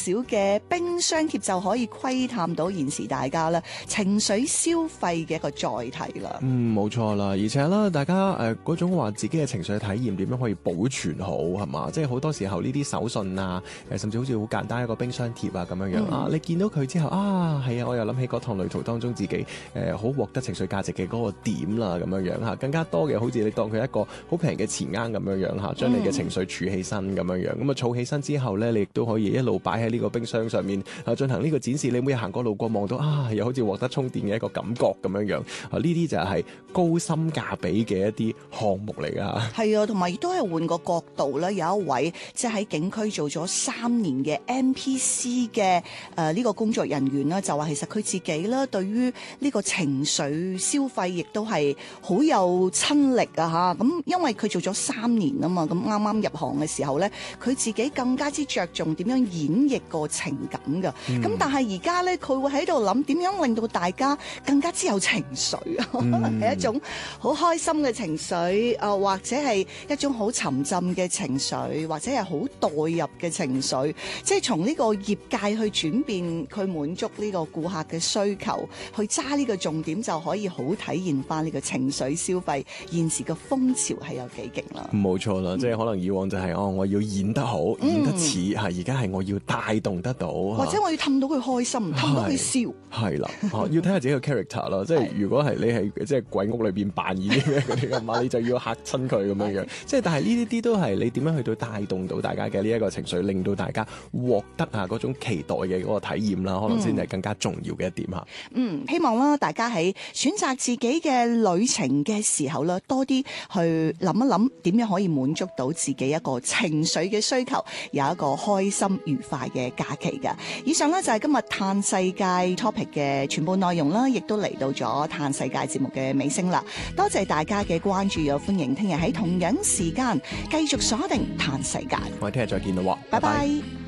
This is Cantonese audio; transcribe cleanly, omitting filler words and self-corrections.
少嘅冰箱貼就可以窺探到現時大家咧情緒消費嘅一個載體啦。 冇錯啦，而且啦，大家嗰種話自己嘅情緒體驗點樣可以保存好係嘛？即係好多時候呢啲手信啊，甚至好似好簡單一個冰箱貼啊咁樣啊，你見到佢之後啊，係啊，我又諗起嗰趟旅途當中自己好獲得情緒價值嘅嗰個點啦咁樣嚇，更加多嘅好似你當佢一個好平嘅錢罌咁樣嚇，將你嘅情緒儲起身咁樣咁啊儲起身之後咧，你亦都可以一路擺喺呢個冰箱上面進行呢個展示。你每日行過路過望到啊，又好似獲得充電嘅一個感覺咁樣啊，呢啲就係高深價比嘅一啲項目嚟㗎。 係啊，同埋亦都係換個角度咧，有一位即係喺警區做咗3年嘅 NPC 嘅呢個工作人員啦，就話其實佢自己咧對於呢個情緒消費亦都係好有親歷啊嚇。咁因為佢做咗3年啊嘛，咁啱啱入行嘅時候咧，佢自己更加之着重點樣演繹個情感㗎。咁但係而家咧，佢會喺度諗點樣令到大家更加之有情緒啊，可能係一種好開心嘅情緒啊，或者係一種好沉浸嘅情緒，或者係好代入嘅情緒，即係從呢個業界去轉變，佢滿足呢個顧客嘅需求，去揸呢個重點就可以好體現翻呢個情緒消費現時嘅風潮係有幾勁啦。 冇錯啦，即係可能以往就係我要演得好，演得似嚇，而家係我要帶動得到， 或者我要氹到佢開心，氹到佢笑。 係啦，要睇下自己嘅 character 啦。即係如果係你係即係鬼屋裏邊扮演啲咩嗰啲嘅嘛，你就要嚇親佢咁樣。即係但係呢啲都係你點樣去到帶動到大家嘅呢一個情緒，令到大家獲得啊嗰種期待嘅嗰個體驗啦，可能先係更加重要嘅一點嚇。 希望啦，大家喺選擇自己嘅旅程嘅時候咧，多啲去諗一諗點樣可以滿足到自己一個情緒嘅需求，有一個開心愉快嘅假期㗎。以上呢，就係今日嘆世界 topic 嘅全部內容啦，亦都嚟到咗嘆世界節目嘅尾聲啦。多謝大家嘅關注，又歡迎聽日喺同樣時間繼續鎖定嘆世界。 我哋聽日再見啦， 拜拜。